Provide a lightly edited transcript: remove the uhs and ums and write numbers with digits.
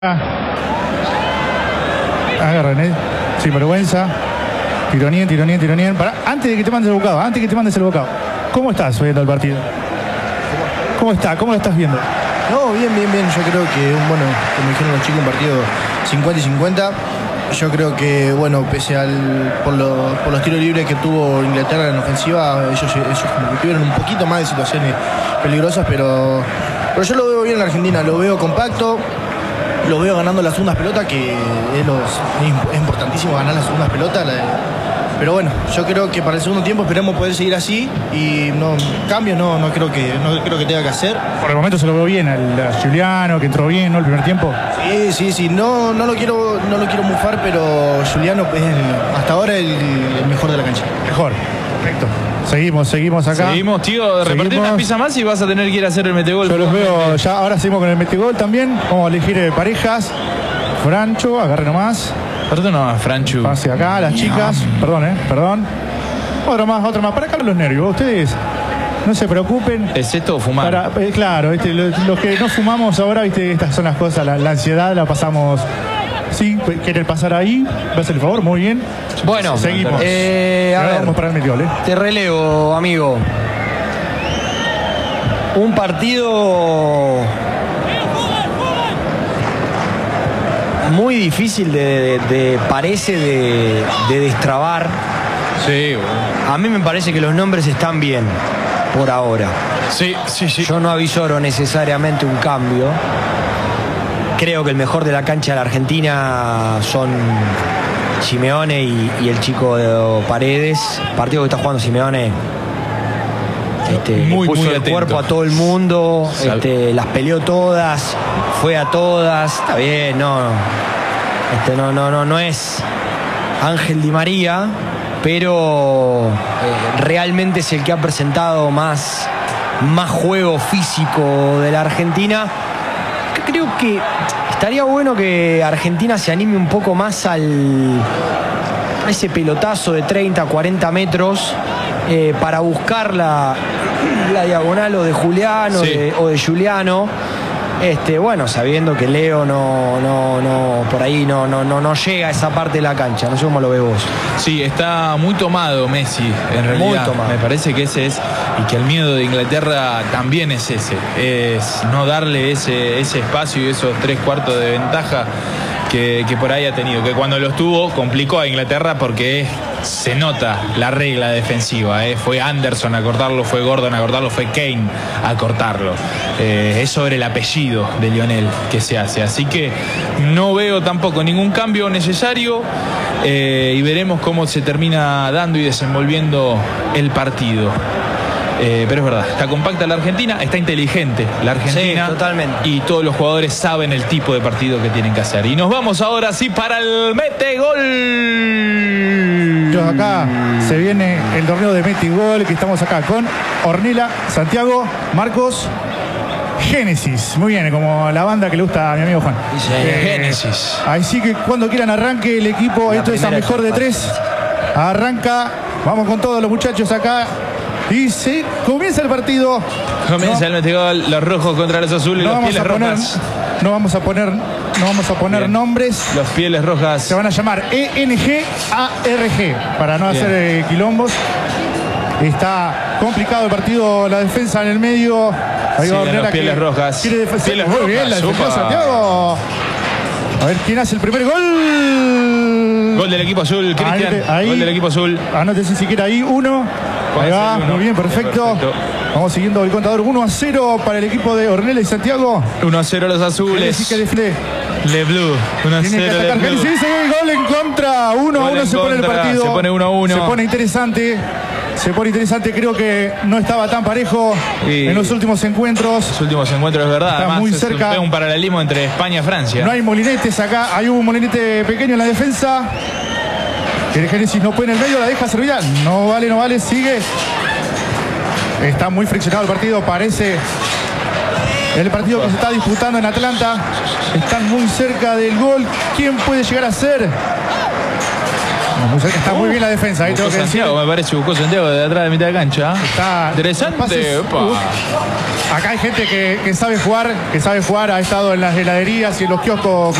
Agarran, sin vergüenza. Tironien. Antes de que te mandes el bocado, ¿cómo estás viendo el partido? ¿Cómo está? ¿Cómo lo estás viendo? No, bien. Yo creo que, bueno, como dijeron los chicos, un partido 50 y 50. Yo creo que, bueno, pese por los tiros libres que tuvo Inglaterra en ofensiva, ellos como que tuvieron un poquito más de situaciones peligrosas, pero yo lo veo bien en la Argentina, lo veo compacto, lo veo ganando las segundas pelotas, que es importantísimo ganar las segundas pelotas. Pero bueno, yo creo que para el segundo tiempo esperemos poder seguir así y cambios no creo que tenga que hacer. Por el momento se lo veo bien al Giuliano, que entró bien, ¿no? El primer tiempo. Sí. No lo quiero mufar, pero Giuliano es hasta ahora el mejor de la cancha. Mejor. Perfecto. Seguimos acá. Seguimos, tío. Repartir una pizza más y vas a tener que ir a hacer el metegol. Yo los veo ya. Ahora seguimos con el metegol también. Vamos a elegir parejas. Francho, agarre nomás. Perdón, Franchu. Hacia acá, las chicas. Perdón. Otro más. Para acá los nervios. Ustedes no se preocupen. ¿Es esto o fumar? Claro, los que no fumamos ahora, viste, estas son las cosas. La ansiedad la pasamos. Sí, querer pasar ahí. Me hace el favor, muy bien. Bueno, seguimos. A ver, vamos para el metegol, Te relevo, amigo. Un partido muy difícil parece de destrabar. Sí. A mí me parece que los nombres están bien por ahora. Sí. Yo no avisoro necesariamente un cambio. Creo que el mejor de la cancha de la Argentina son Simeone y el chico de Paredes. Partido que está jugando Simeone. Puso el cuerpo a todo el mundo, las peleó todas, fue a todas. Está bien, no es Ángel Di María, pero realmente es el que ha presentado más juego físico de la Argentina. Creo que estaría bueno que Argentina se anime un poco más a ese pelotazo de 30, 40 metros para buscar la diagonal o de Juliano o de Giuliano. Bueno, sabiendo que Leo por ahí no llega a esa parte de la cancha. No sé cómo lo ves vos. Sí, está muy tomado Messi, en realidad. Muy tomado. Me parece que ese es, y que el miedo de Inglaterra también es ese. Es no darle ese espacio y esos 3/4 de ventaja que por ahí ha tenido. Que cuando los tuvo, complicó a Inglaterra porque se nota la regla defensiva. Fue Anderson a cortarlo, fue Gordon a cortarlo, fue Kane a cortarlo. Es sobre el apellido de Lionel que se hace. Así que no veo tampoco ningún cambio necesario y veremos cómo se termina dando y desenvolviendo el partido. Pero es verdad, está compacta la Argentina, está inteligente la Argentina. Sí, totalmente. Y todos los jugadores saben el tipo de partido que tienen que hacer. Y nos vamos ahora sí para el metegol. Acá se viene el torneo de metegol, que estamos acá con Ornella, Santiago, Marcos, Génesis. Muy bien, como la banda que le gusta a mi amigo Juan. Génesis. Así que cuando quieran arranque el equipo. Esto es a mejor de 3. Arranca. Vamos con todos los muchachos acá. Y se comienza el partido. Comienza el metegol, los rojos contra los azules, los pieles rojas. No vamos a poner nombres. Los pieles rojas. Se van a llamar ENG-ARG para no hacer quilombos. Está complicado el partido, la defensa en el medio. Ahí va los pieles rojas. Pieles muy bien, la defensa de Santiago. A ver quién hace el primer gol. Gol del equipo azul, Cristian. Gol del equipo azul. Anótese siquiera ahí, 1. Ahí va, muy bien, perfecto. Vamos siguiendo el contador. 1-0 para el equipo de Ornella y Santiago. 1-0 los azules. Le Blue. 1-0 Le Blue. Sí, gol en contra. 1-1 se pone el partido. Se pone 1-1. Se pone interesante. Creo que no estaba tan parejo en los últimos encuentros. Los últimos encuentros, es verdad. Está además, muy cerca. Es un paralelismo entre España y Francia. No hay molinetes acá. Hay un molinete pequeño en la defensa. El Génesis no puede en el medio, la deja servida. No vale, sigue. Está muy friccionado el partido, parece el partido que se está disputando en Atlanta. Están muy cerca del gol. ¿Quién puede llegar a ser? Está muy bien la defensa, ahí tengo que decir. Santiago, me parece, buscó Santiago de atrás de mitad de cancha. Está Interesante. Acá hay gente que sabe jugar, ha estado en las heladerías y en los kioscos